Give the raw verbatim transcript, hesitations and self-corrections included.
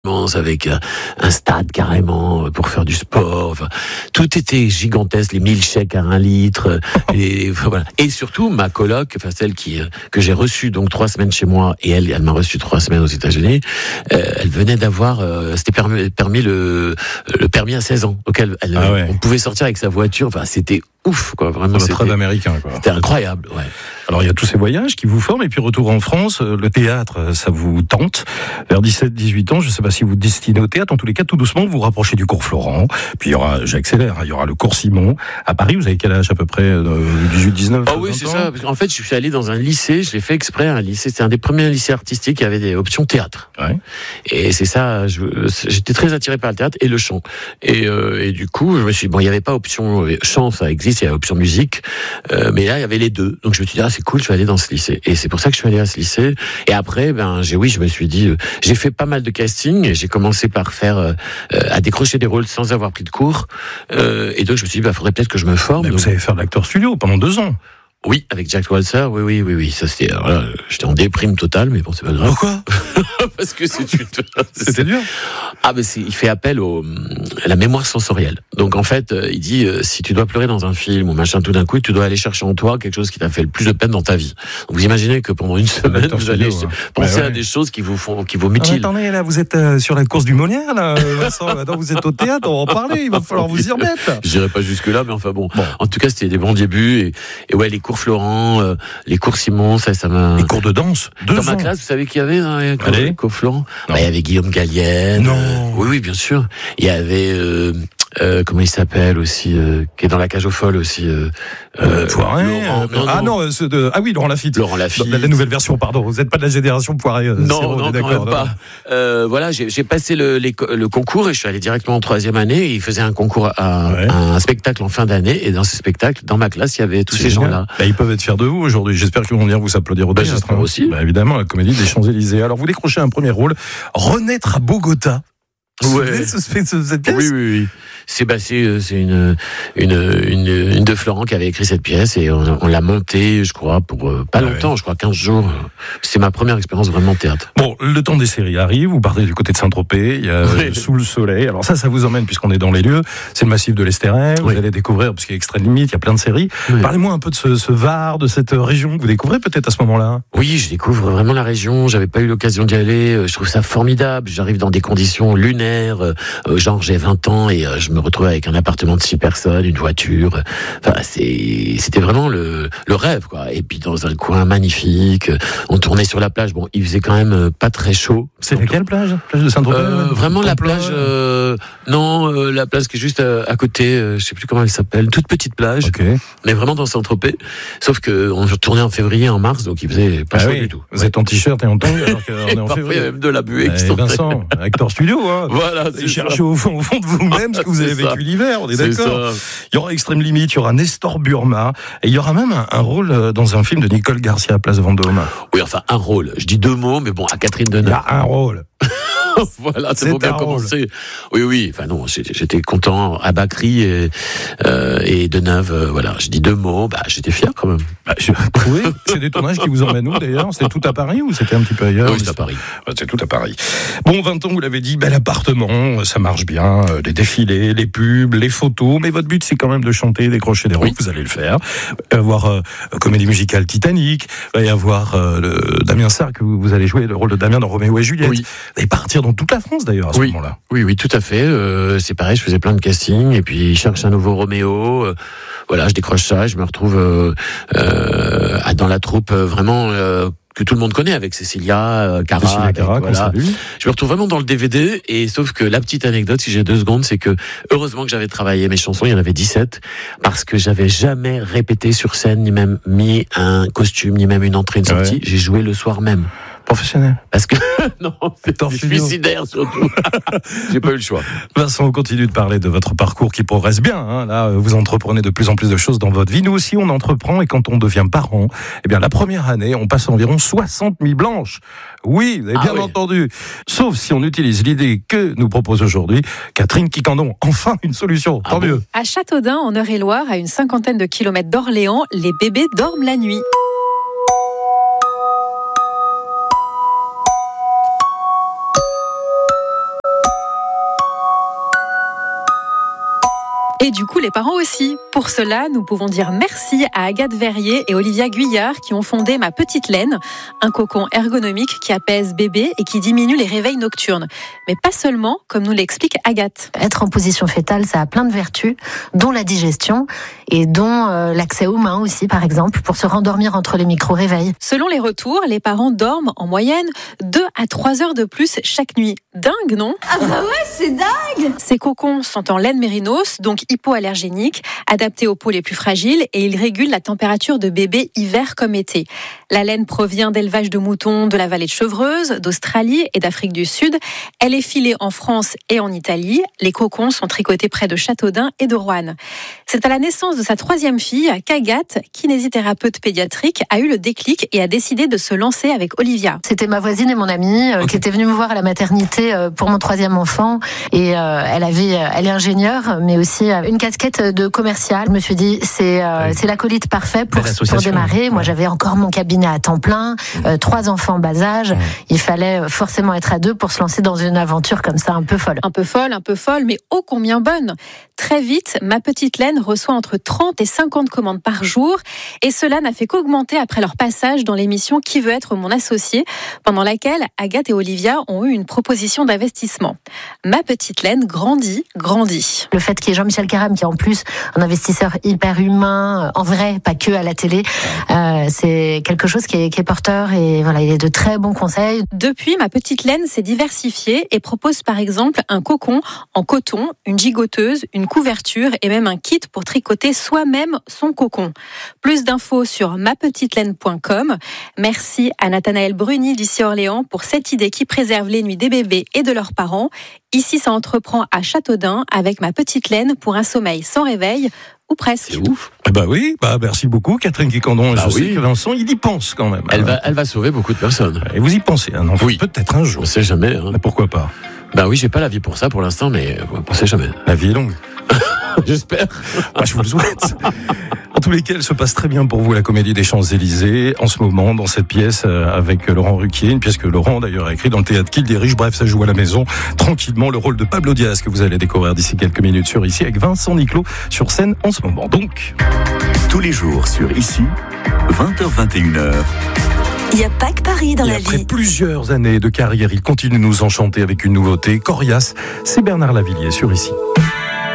avec un, un stade carrément pour faire du sport. Enfin, tout était gigantesque, les milkshakes à un litre. Et, voilà. Et surtout, ma coloc, enfin celle qui que j'ai reçue donc trois semaines chez moi, et elle, elle m'a reçu trois semaines aux États-Unis. Euh, elle venait d'avoir, euh, c'était permis, permis le, le permis à seize ans, auquel elle, ah ouais. on pouvait sortir avec sa voiture. Enfin, c'était ouf, quoi. Vraiment, c'était très américain, quoi. C'était incroyable, ouais. Alors, il y a tous ces voyages qui vous forment, et puis retour en France, le théâtre, ça vous tente. Vers dix-sept dix-huit ans, je ne sais pas si vous destinez au théâtre, en tous les cas, tout doucement, vous vous rapprochez du cours Florent. Puis il y aura, j'accélère, il y aura le cours Simon. À Paris, vous avez quel âge à peu près? dix-huit dix-neuf? Ah oui, c'est ça. Parce qu'en fait, je suis allé dans un lycée, je l'ai fait exprès, un lycée, c'était un des premiers lycées artistiques qui avait des options théâtre. Ouais. Et c'est ça, je, j'étais très attiré par le théâtre et le chant. Et, euh, et du coup, je me suis dit, bon, il n'y avait pas option chant, ça existe, il y a option musique. Euh, mais là, il y avait les deux. Donc je me suis dit, ah, c'est cool, je vais aller dans ce lycée. Et c'est pour ça que je suis allé à ce lycée. Et après, ben, j'ai, oui, je me suis dit, euh, j'ai fait pas mal de casting et j'ai commencé par faire, euh, à décrocher des rôles sans avoir pris de cours. Euh, et donc je me suis dit, bah, faudrait peut-être que je me forme. Mais donc... vous savez faire de l'acteur studio pendant deux ans. Oui, avec Jack Walser, oui, oui, oui, oui. Ça, c'était, alors là, j'étais en déprime totale, mais bon, c'est pas grave. Pourquoi? Parce que c'est une... C'était dur. Ah, ben, c'est, il fait appel au, à la mémoire sensorielle. Donc, en fait, euh, il dit, euh, si tu dois pleurer dans un film ou machin, tout d'un coup, tu dois aller chercher en toi quelque chose qui t'a fait le plus de peine dans ta vie. Donc, vous imaginez que pendant une semaine, vous studio, allez ouais. penser ouais, ouais. à des choses qui vous font, qui vous Ah, mutilent. attendez, là, vous êtes euh, sur la course du Molière, là, Vincent. Maintenant, vous êtes au théâtre, on va en parler, il va falloir vous y remettre. Je dirais pas jusque-là, mais enfin bon. bon. En tout cas, c'était des bons débuts. Et, et ouais, les cours Florent, euh, les cours Simon, ça, ça m'a... Les cours de danse, deux Dans ans. ma classe, vous savez qui y avait dans les cours, Allez. les cours Florent? Bah, il y avait Guillaume Gallienne. Non. Euh, oui, oui, bien sûr. Il y avait... Euh, Euh, comment il s'appelle aussi, euh, qui est dans la cage aux folles aussi. Euh, euh, Poiret. Laurent, euh, non, ah non, non, ce de, ah oui, Laurent Lafitte. Laurent Lafitte. La, la nouvelle version, pardon. Vous n'êtes pas de la génération Poiret. Euh, non, Ciro, non, on est quand d'accord. même pas. Euh, voilà, j'ai, j'ai passé le, les, le concours et je suis allé directement en troisième année. Et il faisait un concours, à, ouais. un spectacle en fin d'année. Et dans ce spectacle, dans ma classe, il y avait tous C'est ces génial. gens-là. Bah, ils peuvent être fiers de vous aujourd'hui. J'espère qu'ils vont venir vous applaudir au Bah, théâtre. j'espère aussi. Bah, évidemment, la comédie des Champs-Élysées. Alors, vous décrochez un premier rôle, Renaître à Bogota. Vous Ouais. souvenez de ce- cette pièce? Oui, oui, oui. C'est bah, c'est, c'est une, une, une, une de Florent qui avait écrit cette pièce et on, on l'a montée, je crois, pour euh, pas Ah longtemps, ouais. je crois quinze jours. C'est ma première expérience vraiment théâtre. Bon, le temps des séries arrive, vous partez du côté de Saint-Tropez, il y a Oui. Sous le soleil. Alors ça, ça vous emmène, puisqu'on est dans les lieux, c'est le massif de l'Estérel, Oui. vous allez découvrir, parce qu'il y a Extrême Limite, il y a plein de séries. Oui. Parlez-moi un peu de ce, ce Var, de cette région que vous découvrez peut-être à ce moment-là. Oui, je découvre vraiment la région. J'avais pas eu l'occasion d'y aller. Je trouve ça formidable. J'arrive dans des conditions lunaires. Euh, genre, j'ai vingt ans et euh, je me retrouve avec un appartement de six personnes, une voiture. Enfin, c'est, c'était vraiment le, le rêve, quoi. Et puis dans un coin magnifique. On tournait sur la plage. Bon, il faisait quand même pas très chaud. C'est Donc, laquelle plage? Plage de Saint-Tropez? Euh, vraiment la Pampelonne. plage, euh, non, euh, la plage qui est juste à, à côté, euh, je sais plus comment elle s'appelle, toute petite plage, Ok. mais vraiment dans Saint-Tropez. Sauf que on tournait en février, en mars, donc il faisait pas Ah chaud oui, du tout. vous êtes en t-shirt et en tongs alors qu'on Et est en parfois, il y février. a même de la buée qui Eh, sortait. Vincent, acteur studio, hein. Voilà, Et c'est cherchez ça. au fond, au fond de vous-même ce que vous avez C'est ça. vécu l'hiver, on est C'est d'accord. ça. Il y aura Extrême Limite, il y aura Nestor Burma, et il y aura même un, un rôle euh, dans un film de Nicole Garcia à Place Vendôme. Oui, enfin, un rôle. Je dis deux mots, mais bon, à Catherine Il y Deneuve. a un rôle. Voilà, c'est C'est pour bien un rôle. commencer. Oui, oui, enfin non, j'étais, j'étais content. À Bacri et, euh, et Deneuve, euh, voilà, je dis deux mots, bah, j'étais fier quand même. Bah, je... Oui, c'est des tournages qui vous emmènent où d'ailleurs? C'était tout à Paris ou c'était un petit peu ailleurs? Oui, c'est à Paris. Ouais, c'est tout à Paris. Bon, vingt ans, vous l'avez dit, bel appartement, ça marche bien, euh, les défilés, les pubs, les photos, mais votre but c'est quand même de chanter, décrocher des rôles, Oui. vous allez le faire. Il va y avoir euh, comédie musicale Titanic, il va y avoir euh, le Damien Sarr, que vous, vous allez jouer le rôle de Damien dans Roméo et Juliette. Oui. Vous allez partir dans toute la France d'ailleurs à ce Oui. moment-là. Oui, oui, tout à fait. Euh, c'est pareil, je faisais plein de castings et puis je cherche un nouveau Roméo. Euh, voilà, je décroche ça, et je me retrouve euh, euh, dans la troupe euh, vraiment euh, que tout le monde connaît avec Cécilia euh, Cara. Cécilia avec, Cara, qu'on voilà. salue. Je me retrouve vraiment dans le D V D et sauf que la petite anecdote, si j'ai deux secondes, c'est que heureusement que j'avais travaillé mes chansons, il y en avait dix-sept, parce que j'avais jamais répété sur scène, ni même mis un costume, ni même une entrée, une sortie. Ouais. J'ai joué le soir même. Professionnel. Parce que non, Acteur c'est studio. suicidaire surtout. J'ai pas eu le choix. Vincent, on continue de parler de votre parcours qui progresse bien. Hein. Là, vous entreprenez de plus en plus de choses dans votre vie. Nous aussi, on entreprend et quand on devient parent, eh bien, la première année, on passe environ soixante nuits blanches. Oui, vous avez Ah bien oui. entendu. Sauf si on utilise l'idée que nous propose aujourd'hui Catherine Quicandon. Enfin, une solution. Ah Tant bon mieux. À Châteaudun, en Eure-et-Loire, à une cinquantaine de kilomètres d'Orléans, les bébés dorment la nuit. Et du coup, les parents aussi. Pour cela, nous pouvons dire merci à Agathe Verrier et Olivia Guyard qui ont fondé Ma Petite Laine, un cocon ergonomique qui apaise bébé et qui diminue les réveils nocturnes. Mais pas seulement, comme nous l'explique Agathe. Être en position fétale, ça a plein de vertus, dont la digestion et dont euh, l'accès aux mains aussi, par exemple, pour se rendormir entre les micro-réveils. Selon les retours, les parents dorment en moyenne deux à trois heures de plus chaque nuit. Dingue, non ? Ah bah ouais, c'est dingue ! Ces cocons sont en laine mérinos, donc hypoallergéniques, adaptés aux peaux les plus fragiles et ils régulent la température de bébé hiver comme été. La laine provient d'élevage de moutons de la vallée de Chevreuse, d'Australie et d'Afrique du Sud. Elle est filée en France et en Italie. Les cocons sont tricotés près de Châteaudun et de Roanne. C'est à la naissance de sa troisième fille qu'Agathe, kinésithérapeute pédiatrique, a eu le déclic et a décidé de se lancer avec Olivia. C'était ma voisine et mon amie euh, Okay. qui était venue me voir à la maternité euh, pour mon troisième enfant. Et euh, elle avait, euh, elle est ingénieure, mais aussi euh, une casquette de commerciale. Je me suis dit, c'est euh, Ouais. c'est l'acolyte parfait pour, Belle pour association. démarrer. Moi, Ouais. j'avais encore mon cabinet à temps plein, euh, trois enfants en bas âge. Ouais. Il fallait forcément être à deux pour se lancer dans une aventure comme ça, un peu folle. Un peu folle, un peu folle, mais ô combien bonne. Très vite, Ma Petite Laine reçoit entre trente et cinquante commandes par jour. Et cela n'a fait qu'augmenter après leur passage dans l'émission Qui veut être mon associé, pendant laquelle Agathe et Olivia ont eu une proposition d'investissement. Ma Petite Laine grandit, grandit. Le fait qu'il y ait Jean-Michel Caram, qui est en plus un investisseur hyper humain, en vrai, pas que à la télé, euh, c'est quelque chose qui est, qui est porteur et voilà, il est de très bons conseils. Depuis, Ma Petite Laine s'est diversifiée et propose par exemple un cocon en coton, une gigoteuse, une couverture et même un kit pour tricoter soi-même son cocon. Plus d'infos sur ma petite laine point com. Merci à Nathanaël Bruni d'ici Orléans pour cette idée qui préserve les nuits des bébés et de leurs parents. Ici, ça entreprend à Châteaudun avec Ma Petite Laine pour un sommeil sans réveil, ou presque. C'est ouf. Eh bah oui, bah merci beaucoup Catherine Quicandon. Bah Je oui. sais que Vincent, il y pense quand même. Elle hein. va, elle va sauver beaucoup de personnes. Et vous y pensez, un enfant, Oui. peut-être un jour. On sait jamais. Hein. Mais pourquoi pas ? Bah oui, j'ai pas la vie pour ça pour l'instant, mais on sait jamais. La vie est longue. J'espère. Bah, je vous le souhaite. En tous les cas, elle se passe très bien pour vous, la Comédie des Champs-Élysées, en ce moment, dans cette pièce euh, avec Laurent Ruquier, une pièce que Laurent d'ailleurs a écrit dans le théâtre qu'il dirige. Bref, ça joue à la maison, tranquillement, le rôle de Pablo Diaz que vous allez découvrir d'ici quelques minutes sur Ici, avec Vincent Niclot sur scène en ce moment. Donc, Tous les jours sur Ici, vingt heures vingt et une heures. Il n'y a pas que Paris dans et la après vie. plusieurs années de carrière, il continue de nous enchanter avec une nouveauté. Coriace, c'est Bernard Lavilliers sur Ici.